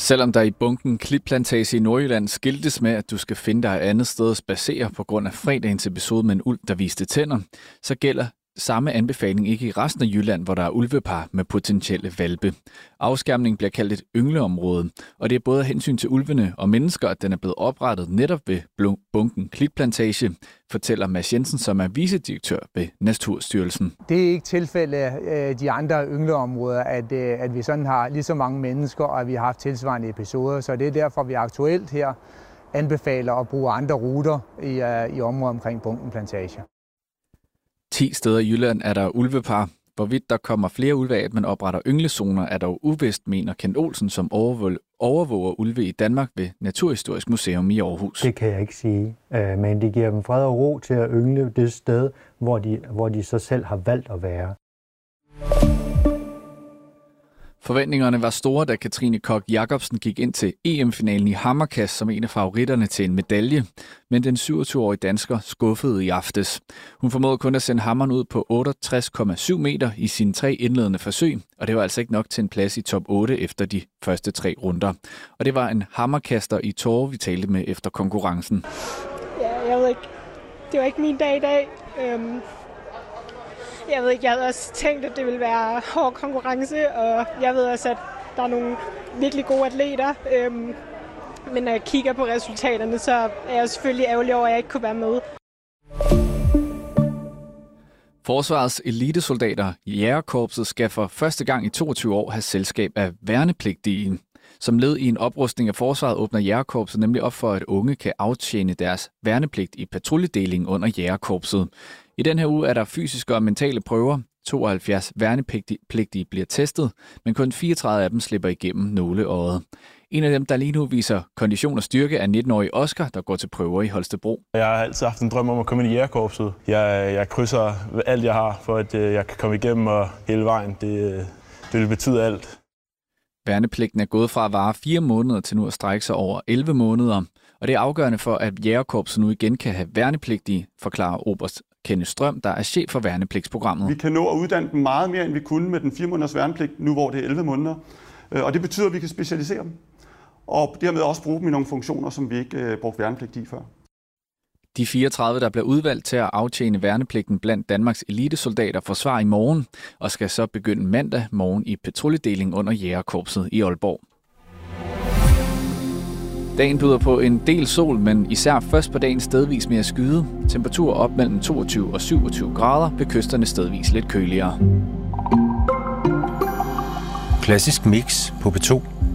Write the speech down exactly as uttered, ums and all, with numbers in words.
Selvom der i bunken Klitplantage i Nordjylland skiltes med, at du skal finde dig et andet sted at spacere på grund af fredagens episode med en ulv, der viste tænder, så gælder samme anbefaling ikke i resten af Jylland, hvor der er ulvepar med potentielle hvalpe. Afskærmningen bliver kaldt et yngleområde, og det er både af hensyn til ulvene og mennesker, at den er blevet oprettet netop ved bunken Klitplantage, fortæller Mads Jensen, som er vicedirektør ved Naturstyrelsen. Det er ikke tilfældet af de andre yngleområder, at, at vi sådan har lige så mange mennesker, og at vi har haft tilsvarende episoder, så det er derfor, vi aktuelt her anbefaler at bruge andre ruter i, i området omkring bunken Plantage. ti steder i Jylland er der ulvepar. Hvorvidt der kommer flere ulve af, at man opretter ynglezoner, er dog uvist, mener Kent Olsen, som overvåger ulve i Danmark ved Naturhistorisk Museum i Aarhus. Det kan jeg ikke sige, men det giver dem fred og ro til at yngle det sted, hvor de, hvor de så selv har valgt at være. Forventningerne var store, da Katrine Koch Jacobsen gik ind til E M-finalen i hammerkast som en af favoritterne til en medalje. Men den syvogtyve-årige dansker skuffede i aftes. Hun formåede kun at sende hammeren ud på otteogtres komma syv meter i sine tre indledende forsøg, og det var altså ikke nok til en plads i top otte efter de første tre runder. Og det var en hammerkaster i tårer, vi talte med efter konkurrencen. Ja, jeg ved ikke. Det var ikke min dag i dag. Øhm Jeg ved ikke, jeg havde også tænkt, at det ville være hård konkurrence, og jeg ved også, at der er nogle virkelig gode atleter. Øhm, men når jeg kigger på resultaterne, så er jeg selvfølgelig ærgerlig over, at jeg ikke kunne være med. Forsvarets elitesoldater i Jægerkorpset skal for første gang i toogtyve år have selskab af værnepligtige. Som led i en oprustning af forsvaret åbner Jægerkorpset nemlig op for, at unge kan aftjene deres værnepligt i patruljedelingen under Jægerkorpset. I den her uge er der fysiske og mentale prøver. tooghalvfjerds værnepligtige bliver testet, men kun fireogtredive af dem slipper igennem nåleøjet. En af dem, der lige nu viser kondition og styrke, er nitten-årige Oscar, der går til prøver i Holstebro. Jeg har altid haft en drøm om at komme ind i Jægerkorpset. Jeg, jeg krydser alt, jeg har, for at jeg kan komme igennem og hele vejen. Det, det vil betyde alt. Værnepligten er gået fra at vare fire måneder til nu at strække sig over elleve måneder. Og det er afgørende for, at Jægerkorpset nu igen kan have værnepligtige, forklarer oberst Kenneth Strøm, der er chef for værnepligtsprogrammet. Vi kan nå at uddanne dem meget mere, end vi kunne med den fire måneders værnepligt, nu hvor det er elleve måneder. Og det betyder, at vi kan specialisere dem. Og dermed også bruge dem i nogle funktioner, som vi ikke brugte værnepligt i før. De fireogtredive, der bliver udvalgt til at aftjene værnepligten blandt Danmarks elitesoldater, forsvarer i morgen og skal så begynde mandag morgen i patruljedeling under Jægerkorpset i Aalborg. Dagen byder på en del sol, men især først på dagen stedvis mere skyde. Temperatur op mellem toogtyve og syvogtyve grader, ved kysterne stedvis lidt køligere. Klassisk mix på P to.